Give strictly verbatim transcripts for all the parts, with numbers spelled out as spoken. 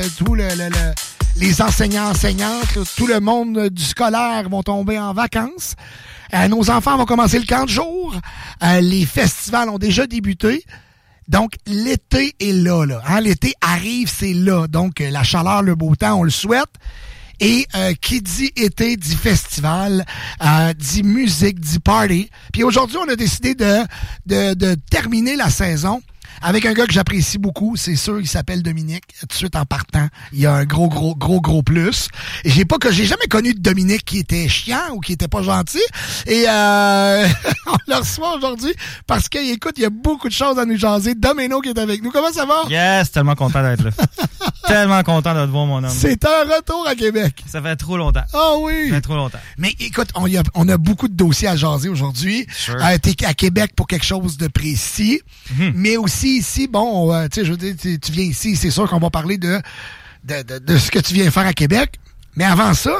Tout le, le, le, les enseignants, enseignantes, là, tout le monde du scolaire vont tomber en vacances. Euh, nos enfants vont commencer le camp de jour. Euh, les festivals ont déjà débuté. Donc, l'été est là. là hein? L'été arrive, c'est là. Donc, la chaleur, le beau temps, on le souhaite. Et euh, qui dit été, dit festival, euh, dit musique, dit party. Puis aujourd'hui, on a décidé de, de, de terminer la saison avec un gars que j'apprécie beaucoup, c'est sûr, il s'appelle Dominique. Tout de suite en partant, il y a un gros, gros, gros, gros plus. Et j'ai pas que j'ai jamais connu de Dominique qui était chiant ou qui était pas gentil. Et euh, on le reçoit aujourd'hui parce qu'écoute, il y a beaucoup de choses à nous jaser. Domino qui est avec nous. Comment ça va? Yes, tellement content d'être là. Tellement content de te voir, mon homme. C'est un retour à Québec. Ça fait trop longtemps. Ah oh oui. Ça fait trop longtemps. Mais écoute, on, y a, on a beaucoup de dossiers à jaser aujourd'hui. Sure. Euh, t'es à Québec pour quelque chose de précis, mm-hmm. mais aussi ici, bon, euh, tu sais, je veux dire, tu, tu viens ici, c'est sûr qu'on va parler de, de, de, de ce que tu viens faire à Québec. Mais avant ça,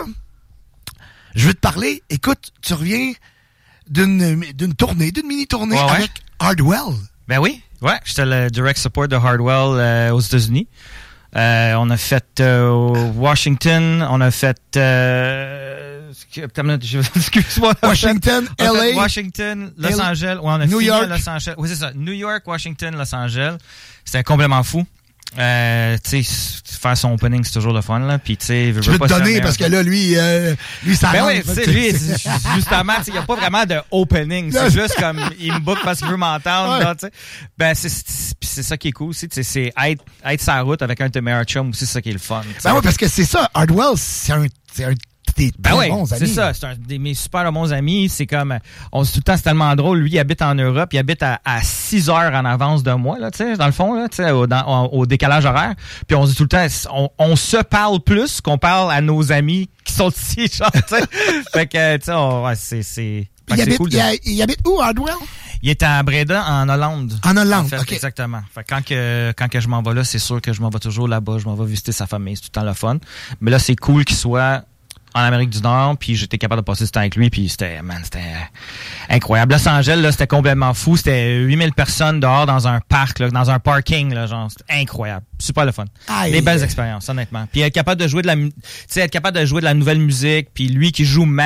je veux te parler. Écoute, tu reviens d'une, d'une tournée, d'une mini-tournée ouais, avec ouais. Hardwell. Ben oui, ouais. J'étais le direct support de Hardwell euh, aux États-Unis. Euh, on a fait euh, Washington, on a fait euh, excuse-moi, Washington, L A, Washington, Los L- Angeles, ouais, on a New York, Los Angeles, oui c'est ça, New York, Washington, Los Angeles, c'était complètement fou. Euh, tu sais, faire son opening, c'est toujours le fun, là. Puis, tu sais, je veux te donner parce que là, lui, euh, lui, ça ben rentre. oui, tu sais, lui, justement, il n'y a pas vraiment de opening. C'est juste comme, il me book parce qu'il veut m'entendre, ouais. là, tu sais. Ben, c'est, c'est, c'est ça qui est cool aussi, tu sais, c'est être, être sur la route avec un de tes meilleurs chums aussi, c'est ça qui est le fun. T'sais. Ben oui, parce que c'est ça, Hardwell, c'est un, c'est un Des ben oui, bons c'est amis. ça. C'est un de mes super bons amis. C'est comme, on se tout le temps, c'est tellement drôle. Lui, il habite en Europe. Il habite à, à six heures en avance de moi, là, tu sais, dans le fond, là, tu sais, au, dans, au décalage horaire. Puis on se dit tout le temps, on, on se parle plus qu'on parle à nos amis qui sont ici, genre, tu sais. Fait que, tu sais, ouais, c'est, c'est, il, c'est habite, cool. Il, a, il habite où, Hardwell? Il est à Breda, en Hollande. En Hollande, en fait, OK. Exactement. Fait que quand que, quand que je m'en vais là, c'est sûr que je m'en vais toujours là-bas. Je m'en vais visiter sa famille. C'est tout le temps le fun. Mais là, c'est cool qu'il soit en Amérique du Nord, puis j'étais capable de passer ce temps avec lui, puis c'était, man, c'était incroyable. Los Angeles, là, c'était complètement fou. C'était huit mille personnes dehors dans un parc, là, dans un parking, là, genre, c'était incroyable. Super le fun. Aïe. Des belles expériences, honnêtement. Puis être capable de jouer de la, tu sais, être capable de jouer de la nouvelle musique, puis lui qui joue